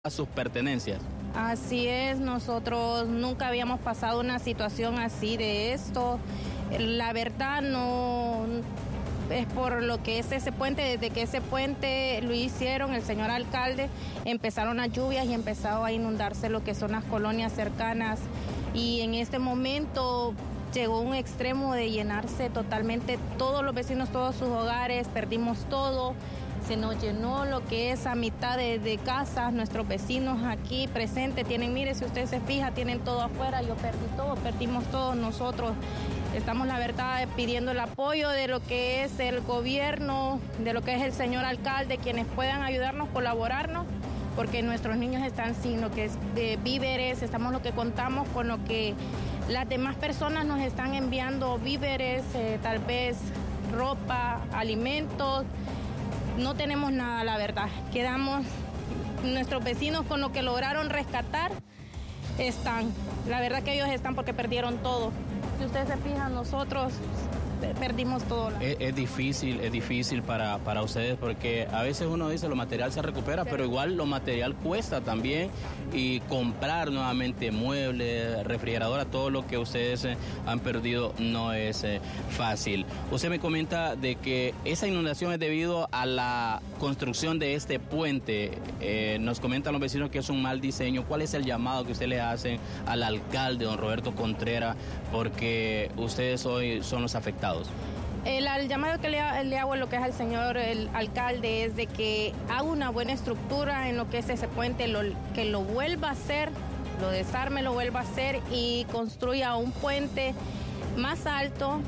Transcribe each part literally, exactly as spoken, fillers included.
a sus pertenencias. Así es, nosotros nunca habíamos pasado una situación así de esto. La verdad no es por lo que es ese puente, desde que ese puente lo hicieron, el señor alcalde, empezaron las lluvias y empezó a inundarse lo que son las colonias cercanas. Y en este momento llegó un extremo de llenarse totalmente todos los vecinos, todos sus hogares, perdimos todo. Se nos llenó lo que es a mitad de, de casas, nuestros vecinos aquí presentes tienen, mire, si usted se fija, tienen todo afuera, yo perdí todo, perdimos todos nosotros. Estamos, la verdad, pidiendo el apoyo de lo que es el gobierno, de lo que es el señor alcalde, quienes puedan ayudarnos, colaborarnos, porque nuestros niños están sin lo que es de víveres, estamos lo que contamos con lo que las demás personas nos están enviando víveres, eh, tal vez ropa, alimentos. No tenemos nada, la verdad. Quedamos, nuestros vecinos con lo que lograron rescatar, están. La verdad que ellos están porque perdieron todo. Si ustedes se fijan, nosotros perdimos todo. Es, es difícil, es difícil para, para ustedes porque a veces uno dice lo material se recupera, sí, pero igual lo material cuesta también y comprar nuevamente muebles, refrigeradora, todo lo que ustedes eh, han perdido no es eh, fácil. Usted me comenta de que esa inundación es debido a la construcción de este puente. Eh, nos comentan los vecinos que es un mal diseño. ¿Cuál es el llamado que usted le hace al alcalde, don Roberto Contreras, porque ustedes hoy son los afectados? El, el llamado que le, le hago a lo que es al señor el alcalde es de que haga una buena estructura en lo que es ese puente, lo, que lo vuelva a hacer, lo desarme, lo vuelva a hacer y construya un puente más alto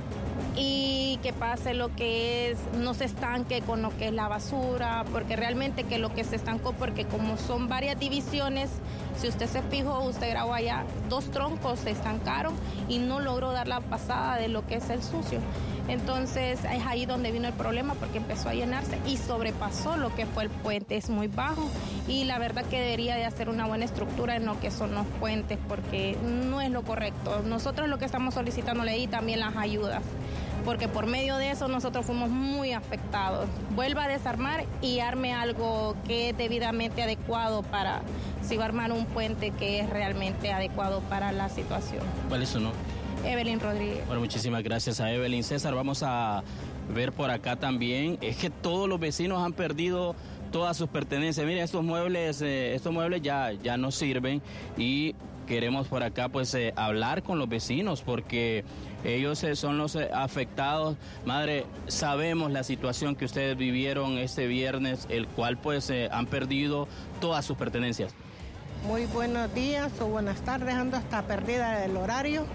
y que pase lo que es, no se estanque con lo que es la basura, porque realmente que lo que se estancó, porque como son varias divisiones, si usted se fijó, usted grabó allá, dos troncos se estancaron y no logró dar la pasada de lo que es el sucio. Entonces es ahí donde vino el problema, porque empezó a llenarse y sobrepasó lo que fue el puente, es muy bajo y la verdad que debería de hacer una buena estructura en lo que son los puentes, porque no es lo correcto. Nosotros lo que estamos solicitándole ahí también las ayudas, porque por medio de eso nosotros fuimos muy afectados. Vuelva a desarmar y arme algo que es debidamente adecuado para, si va a armar un puente que es realmente adecuado para la situación. ¿Cuál es su nombre? Evelyn Rodríguez. Bueno, muchísimas gracias a Evelyn. César, vamos a ver por acá también. Es que todos los vecinos han perdido todas sus pertenencias. Mira, estos muebles, eh, estos muebles ya, ya no sirven y queremos por acá pues eh, hablar con los vecinos porque ellos eh, son los eh, afectados. Madre, sabemos la situación que ustedes vivieron este viernes, el cual pues eh, han perdido todas sus pertenencias. Muy buenos días o buenas tardes, ando hasta perdida del horario.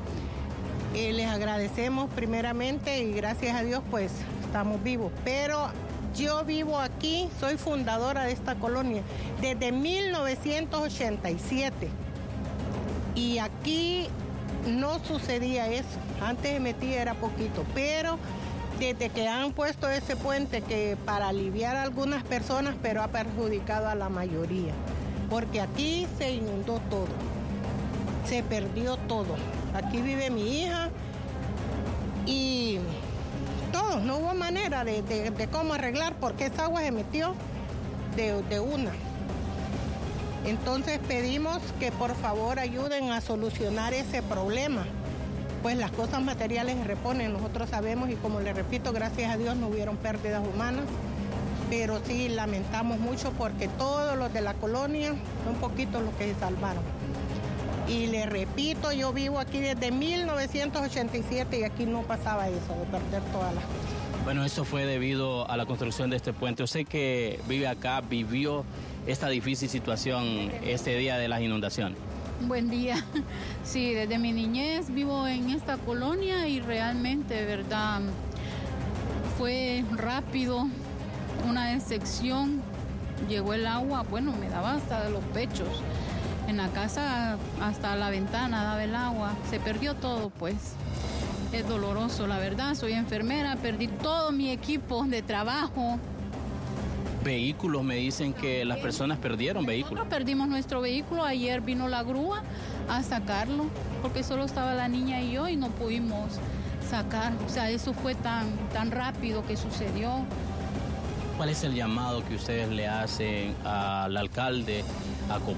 Y les agradecemos primeramente y gracias a Dios pues estamos vivos. Pero yo vivo aquí, soy fundadora de esta colonia desde mil novecientos ochenta y siete. Y aquí no sucedía eso. Antes de metía era poquito, pero desde que han puesto ese puente que para aliviar a algunas personas, pero ha perjudicado a la mayoría. Porque aquí se inundó todo, se perdió todo. Aquí vive mi hija y todo, no hubo manera de, de, de cómo arreglar porque esa agua se metió de, de una. Entonces pedimos que por favor ayuden a solucionar ese problema, pues las cosas materiales se reponen, nosotros sabemos y como les repito, gracias a Dios no hubieron pérdidas humanas, pero sí lamentamos mucho porque todos los de la colonia, un poquito los que se salvaron. Y le repito, yo vivo aquí desde mil novecientos ochenta y siete y aquí no pasaba eso, de perder todas las cosas. Bueno, eso fue debido a la construcción de este puente. Usted que vive acá, vivió esta difícil situación este día de las inundaciones. Buen día. Sí, desde mi niñez vivo en esta colonia y realmente, verdad, fue rápido, una decepción. Llegó el agua, bueno, me daba hasta de los pechos. En la casa hasta la ventana daba el agua, se perdió todo pues. Es doloroso, la verdad, soy enfermera, perdí todo mi equipo de trabajo. Vehículos, me dicen que las personas perdieron vehículos. Nosotros perdimos nuestro vehículo, ayer vino la grúa a sacarlo, porque solo estaba la niña y yo y no pudimos sacar. O sea, eso fue tan, tan rápido que sucedió. ¿cuál es el llamado que ustedes le hacen al alcalde a